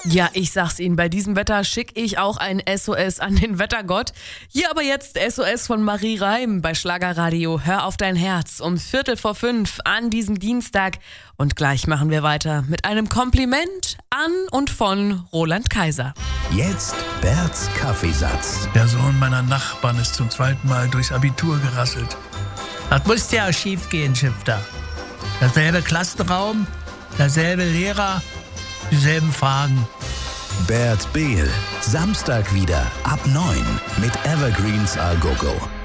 Ja, ich sag's Ihnen, bei diesem Wetter schicke ich auch ein SOS an den Wettergott. Hier aber jetzt SOS von Marie Reim bei Schlagerradio. Hör auf dein Herz um 4:45 an diesem Dienstag. Und gleich machen wir weiter mit einem Kompliment an und von Roland Kaiser. Jetzt Berts Kaffeesatz. Der Sohn meiner Nachbarn ist zum 2. Mal durchs Abitur gerasselt. Das musste ja schief gehen, Schifter. Derselbe Klassenraum, derselbe Lehrer, dieselben Fragen. Bert Behl, Samstag wieder ab 9 mit Evergreens Al Gogo.